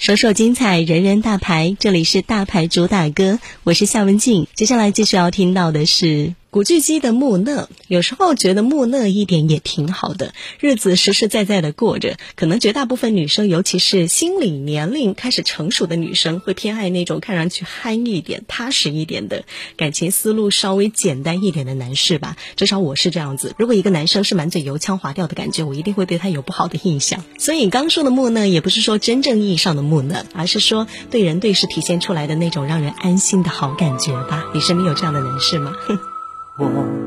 首首精彩，人人大牌，这里是大牌主打歌，我是夏文静。接下来继续要听到的是古巨基的木讷。有时候觉得木讷一点也挺好的，日子实实在在的过着。可能绝大部分女生，尤其是心理年龄开始成熟的女生，会偏爱那种看上去憨一点、踏实一点的，感情思路稍微简单一点的男士吧。至少我是这样子。如果一个男生是满嘴油腔滑调的感觉，我一定会对他有不好的印象。所以刚说的木讷，也不是说真正意义上的木讷，而是说对人对事体现出来的那种让人安心的好感觉吧。你身边有这样的男士吗？ 我